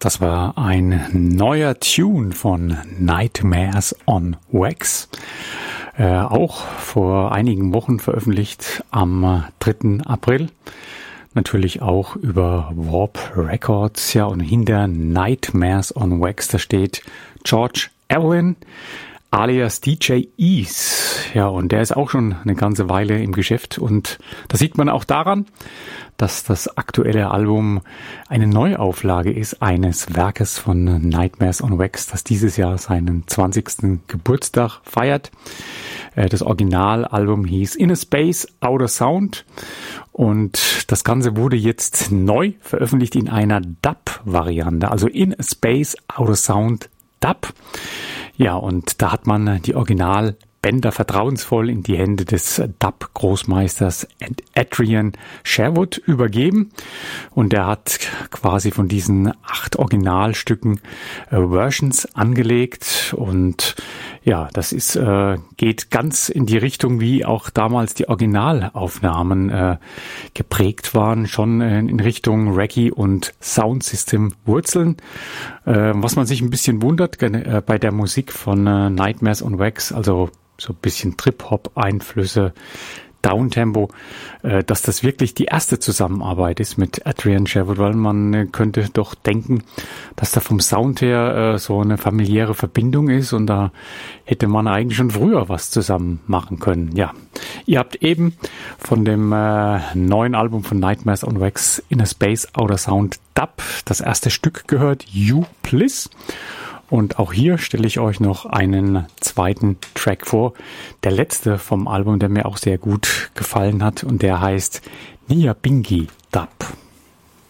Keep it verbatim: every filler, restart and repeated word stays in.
Das war ein neuer Tune von Nightmares on Wax. Äh, auch vor einigen Wochen veröffentlicht am dritten April. Natürlich auch über Warp Records. Ja, und hinter Nightmares on Wax, da steht George Evelyn alias D J Ease. Ja, und der ist auch schon eine ganze Weile im Geschäft. Und das sieht man auch daran, dass das aktuelle Album eine Neuauflage ist eines Werkes von Nightmares on Wax, das dieses Jahr seinen zwanzigsten Geburtstag feiert. Das Originalalbum hieß Inner Space, Outer Sound und das Ganze wurde jetzt neu veröffentlicht in einer Dub-Variante, also Inner Space, Outer Sound, Dub. Ja, und da hat man die Originalbänder vertrauensvoll in die Hände des Dub-Großmeisters Adrian Sherwood übergeben. Und er hat quasi von diesen acht Originalstücken äh, Versions angelegt. Und ja, das ist äh, geht ganz in die Richtung, wie auch damals die Originalaufnahmen äh, geprägt waren, schon äh, in Richtung Reggae und Soundsystem Wurzeln. Äh, was man sich ein bisschen wundert äh, bei der Musik von äh, Nightmares on Wax, also so ein bisschen Trip-Hop-Einflüsse, Downtempo, äh, dass das wirklich die erste Zusammenarbeit ist mit Adrian Sherwood, weil man äh, könnte doch denken, dass da vom Sound her äh, so eine familiäre Verbindung ist und da hätte man eigentlich schon früher was zusammen machen können. Ja, ihr habt eben von dem äh, neuen Album von Nightmares on Wax, Inner Space, Outer Sound, Dub, das erste Stück gehört, You Bliss. Und auch hier stelle ich euch noch einen zweiten Track vor. Der letzte vom Album, der mir auch sehr gut gefallen hat und der heißt Nyabinghi Dub.